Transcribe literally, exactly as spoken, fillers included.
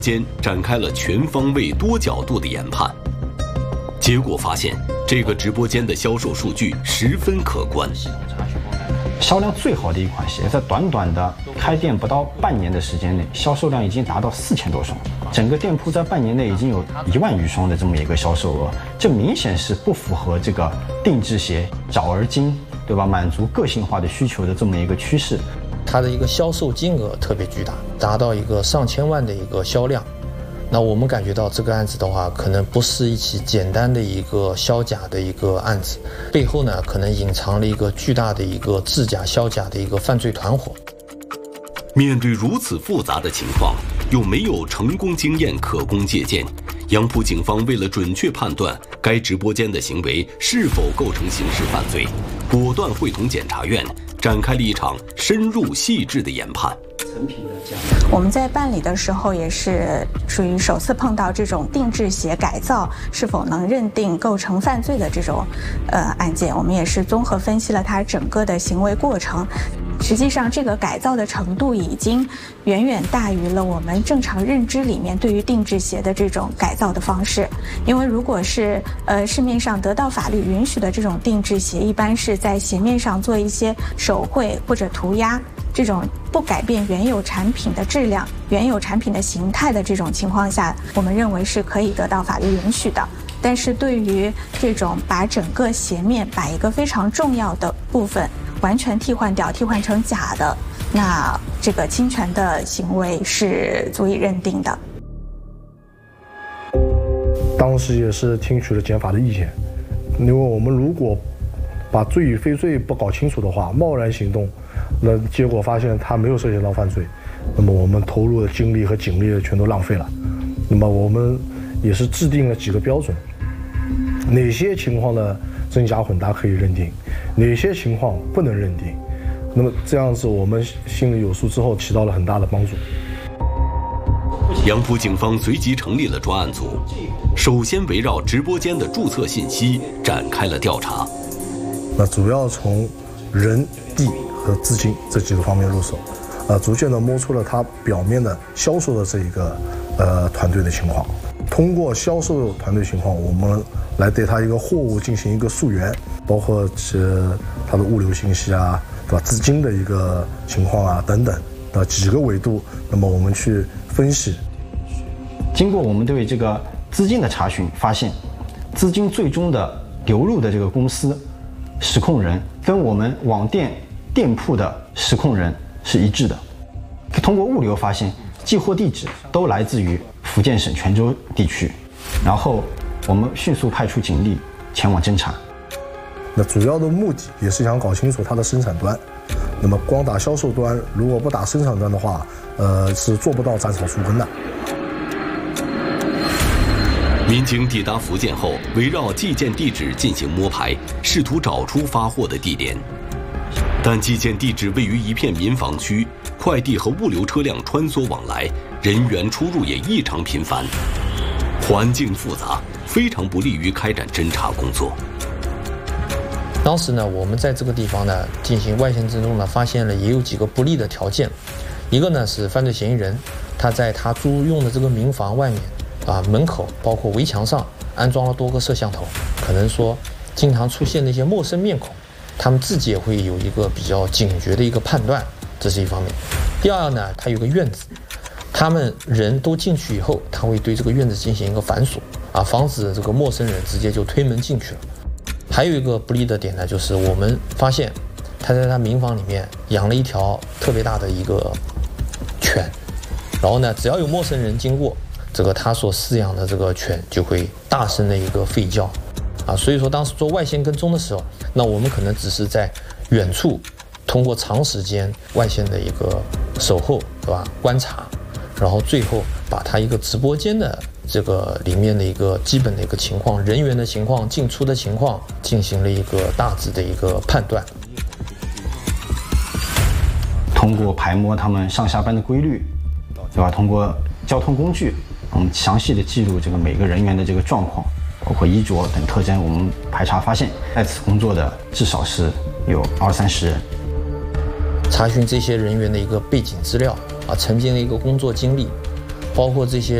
间展开了全方位多角度的研判，结果发现这个直播间的销售数据十分可观。 销量最好的一款鞋，在短短的开店不到半年的时间内，销售量已经达到四千多双，整个店铺在半年内已经有一万余双的这么一个销售额，这明显是不符合这个定制鞋找而精，对吧？满足个性化的需求的这么一个趋势。 它的一个销售金额特别巨大，达到一个上千万的一个销量。那我们感觉到这个案子的话，可能不是一起简单的一个销假的一个案子，背后呢可能隐藏了一个巨大的一个制假销假的一个犯罪团伙。 面对如此复杂的情况，又没有成功经验可供借鉴，杨浦警方为了准确判断该直播间的行为是否构成刑事犯罪，果断会同检察院展开了一场深入细致的研判。 我们在办理的时候也是属于首次碰到这种定制鞋改造是否能认定构成犯罪的这种呃案件，我们也是综合分析了它整个的行为过程。实际上这个改造的程度已经远远大于了我们正常认知里面对于定制鞋的这种改造的方式。因为如果是呃市面上得到法律允许的这种定制鞋，一般是在鞋面上做一些手绘或者涂鸦，这种不改变原有产品的质量、原有产品的形态的这种情况下，我们认为是可以得到法律允许的。但是对于这种把整个鞋面把一个非常重要的部分完全替换掉、替换成假的，那这个侵权的行为是足以认定的。 当时也是听取了检法的意见，因为我们如果把罪与非罪不搞清楚的话，贸然行动，那结果发现他没有涉嫌到犯罪，那么我们投入的精力和警力全都浪费了。那么我们也是制定了几个标准，哪些情况的真假混搭可以认定，哪些情况不能认定，那么这样子我们心里有数之后，起到了很大的帮助。 杨浦警方随即成立了专案组，首先围绕直播间的注册信息展开了调查。 那主要从人、地和资金这几个方面入手，呃，逐渐的摸出了它表面的销售的这一个呃团队的情况。通过销售团队情况，我们来对它一个货物进行一个溯源，包括是它的物流信息啊，对吧？资金的一个情况啊等等的几个维度，那么我们去分析。 经过我们对这个资金的查询，发现资金最终的流入的这个公司实控人跟我们网店店铺的实控人是一致的。通过物流发现，寄货地址都来自于福建省泉州地区，然后我们迅速派出警力前往侦查。 那主要的目的也是想搞清楚它的生产端。那么光打销售端，如果不打生产端的话，呃，是做不到斩草除根的。 民警抵达福建后，围绕寄件地址进行摸排，试图找出发货的地点。但寄件地址位于一片民房区，快递和物流车辆穿梭往来，人员出入也异常频繁，环境复杂，非常不利于开展侦查工作。 当时呢，我们在这个地方呢进行外线侦踪呢，发现了也有几个不利的条件。一个呢是犯罪嫌疑人，他在他租用的这个民房外面啊门口包括围墙上安装了多个摄像头，可能说经常出现那些陌生面孔，他们自己也会有一个比较警觉的一个判断，这是一方面。第二呢，他有个院子，他们人都进去以后，他会对这个院子进行一个反锁啊，防止这个陌生人直接就推门进去了。还有一个不利的点呢，就是我们发现他在他民房里面养了一条特别大的一个犬，然后呢，只要有陌生人经过，这个他所饲养的这个犬就会大声的一个吠叫啊，所以说当时做外线跟踪的时候，那我们可能只是在远处通过长时间外线的一个守候，对吧？观察，然后最后把他一个直播间的这个里面的一个基本的一个情况、人员的情况、进出的情况进行了一个大致的一个判断。 通过排摸他们上下班的规律，对吧？通过交通工具，我们详细的记录这个每个人员的这个状况，包括衣着等特征，我们排查发现，在此工作的至少是有二三十人。 查询这些人员的一个背景资料啊，曾经的一个工作经历， 包括这些